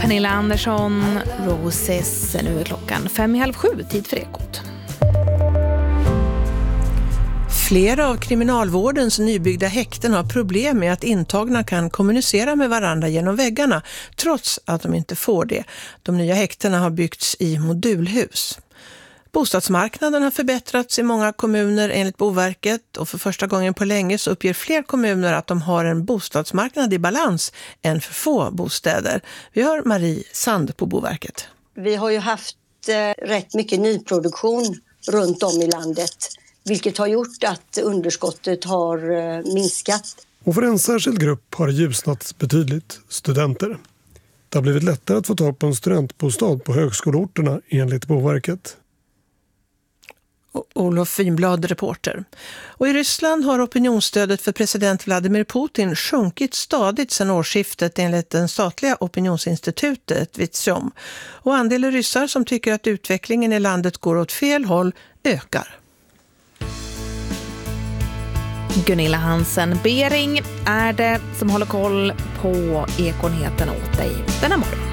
Pernilla Andersson, Roses. Nu är klockan 6:55, tid för Ekot. Flera av kriminalvårdens nybyggda häkten har problem med att intagna kan kommunicera med varandra genom väggarna, trots att de inte får det. De nya häktena har byggts i modulhus. Bostadsmarknaden har förbättrats i många kommuner enligt Boverket, och för första gången på länge så uppger fler kommuner att de har en bostadsmarknad i balans än för få bostäder. Vi har Marie Sand på Boverket. Vi har ju haft rätt mycket nyproduktion runt om i landet, vilket har gjort att underskottet har minskat. Och för en särskild grupp har det ljusnat betydligt: studenter. Det har blivit lättare att få tag på en studentbostad på högskoleorterna enligt Boverket. Olof Finblad, reporter. Och i Ryssland har opinionsstödet för president Vladimir Putin sjunkit stadigt sedan årsskiftet enligt den statliga opinionsinstitutet Vitsyom. Och andelen ryssar som tycker att utvecklingen i landet går åt fel håll ökar. Gunilla Hansen Bering är det som håller koll på Ekonyheterna åt dig denna morgon.